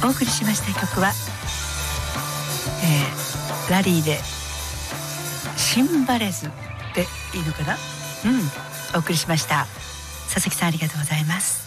お送りしました曲は、ラリーでシンバレズでいいのかな、お送りしました。佐々木さんありがとうございます。